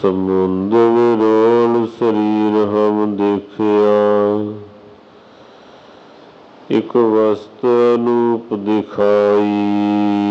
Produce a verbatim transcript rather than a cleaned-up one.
ਸਮੁੰਦ ਵਿਰੋਲ ਸਰੀਰ ਹਮ ਦੇਖਿਆ, ਇਕ ਵਸਤ ਅਨੂਪ ਦਿਖਾਈ।